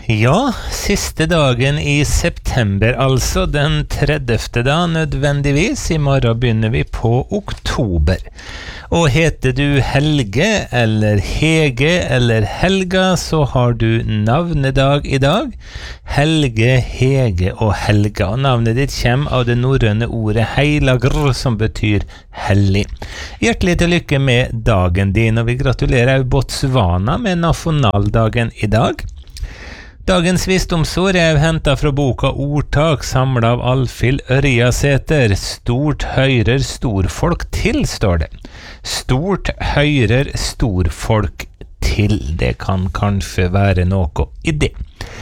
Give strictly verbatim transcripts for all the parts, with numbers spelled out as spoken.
Ja, siste dagen i september, altså den tredjefte da, nødvendigvis. I morgen begynner vi på oktober. Og heter du Helge, eller Hege, eller Helga, så har du navnedag i dag. Helge, Hege og Helga. Og navnet ditt kommer av det norrøne ordet heilagr, som betyr hellig. Hjertelig til lykke med dagen din, og vi gratulerer Botswana med nasjonaldagen i dag. Dagens visdomsord er hentet fra boka Ordtak, samlet av Alfhild Ørjasæter. Stort høyrer storfolk til, står det. Stort høyrer storfolk til. Det kan kanskje være noe i det.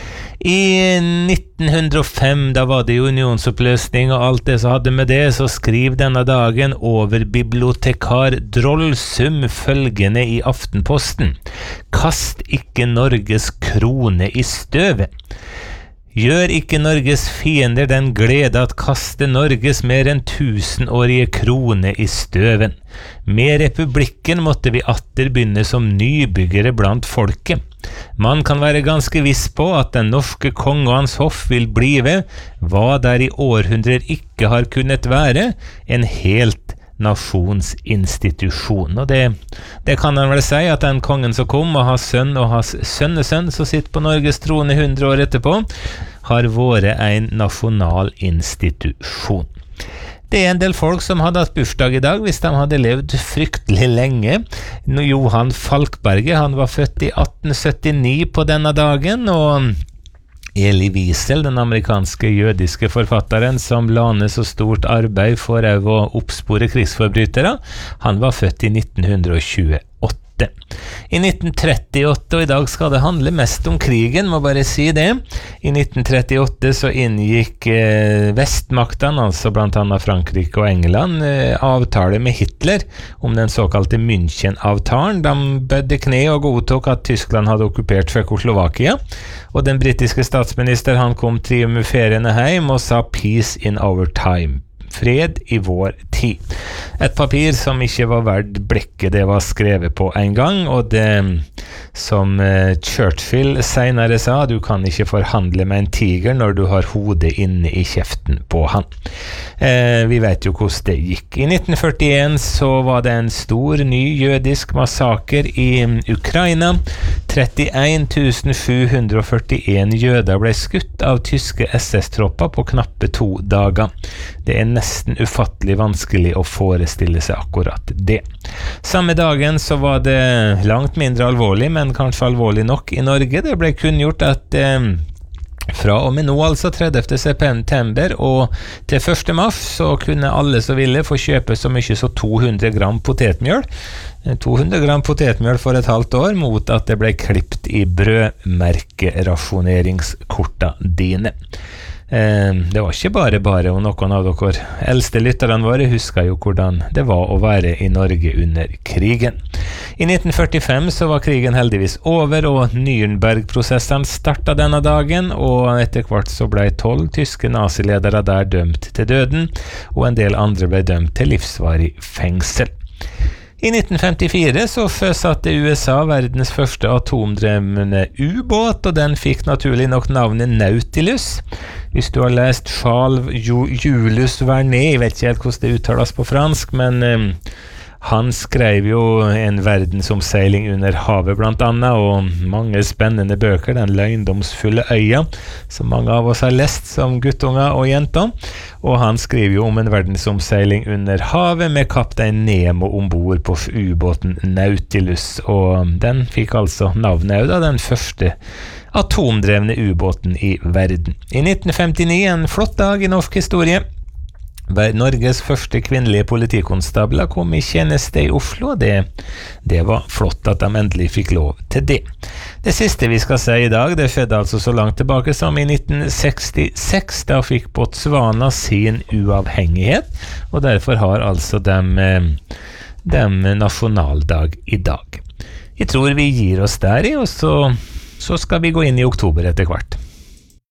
I nitten hundre og fem, da var det unionsoppløsning og alt det som hadde med det, så skriv denne dagen over bibliotekar Drollsum følgende i Aftenposten. Kast ikke Norges krone i støvet. Gjør ikke Norges fiender den glede at kaste Norges mer enn tusenårige krone i støven. Med republikken måtte vi atter begynne som nybyggere blant folket. Man kan være ganske viss på at den norske kong og hans hoff vil blive, hva der i århundrer ikke har kunnet være, en helt nasjonsinstitusjon. Og det, det kan han vel si, at den kongen som kom, og hans sønn og hans sønnesønn som sitter på Norges trone hundre år etterpå, har vært en nasjonal institusjon. Det er en del folk som hadde hatt bursdag i dag, hvis de hadde levd fryktelig lenge. Johan Falkberget, han var født i atten syttini på denne dagen, og Elie Wiesel, den amerikanske jødiske forfatteren som la ned så stort arbeid for å oppspore krigsforbrytere, han var født i nitten tjueåtte. I nitten trettiåtte, og i dag skal det handle mest om krigen, må bare si det. I nitten trettiåtte så inngikk eh, vestmaktene, altså blant annet Frankrike og England, eh, avtale med Hitler om den såkalte München-avtalen. De bødde kne og godtok at Tyskland hadde okkupert Tsjekkoslovakia, og den britiske statsminister han kom triumferende hjem og sa «Peace in our time». Fred i vår tid. Et papir som ikke var verdt blekket det var skrevet på en gang, og det som Churchill senere sa, du kan ikke forhandle med en tiger når du har hodet inne i kjeften på han. Eh, vi vet jo hvordan det gikk. I nitten førtien så var det en stor ny jødisk massaker i Ukraina. trettien tusen sju hundre førtien jøder ble skutt av tyske S S-tropper på knappe to dager. Det er nesten ufattelig vanskelig å forestille seg akkurat det. Samme dagen så var det langt mindre alvorlig, men kanskje alvorlig nok i Norge. Det ble kunngjort at eh, fra og med nå, altså tredjefte september og til første mars, så kunne alle som ville få kjøpe så mye som to hundre gram potetmjøl. to hundre gram potetmjøl for et halvt år, mot at det ble klippet i brødmerkerasjoneringskorta dine. Eh, det var ikke bare bare, og noen av dere eldste lytterne våre husker jo hvordan det var å være i Norge under krigen. I nitten førtifem så var krigen heldigvis over, og Nürnberg-prosessen startet denne dagen, og etter hvert så ble tolv tyske naziledere der dømt til døden, og en del andre ble dømt til livsvarig fengsel. I nitten femtifire så satte U S A verdens første atomdrevne ubåt, og den fikk naturlig nok navnet Nautilus. Hvis du har lest Charles Julius Verne, jeg vet ikke helt hvordan det uttales på fransk, men um, han skrev jo en verdensomseiling under havet blant annet, og mange spennende bøker, Den løgndomsfulle øya, som mange av oss har lest som guttunger og jenter, og han skriver jo om en verdensomseiling under havet med kaptein Nemo ombord på ubåten Nautilus, og den fikk altså navnet av den første atomdrevne ubåten i verden. I nitten femtini, en flott dag i norsk historie. Norges første kvinnelige politikonstabler kom i tjeneste i Oslo, og det, det var flott at de endelig fikk lov til det. Det siste vi skal si i dag, det skjedde altså så langt tilbake som i nitten sekstiseks, da fikk Botswana sin uavhengighet, og derfor har altså dem, dem nasjonaldag i dag. Jeg tror vi gir oss der i, og så, så skal vi gå inn i oktober etter hvert.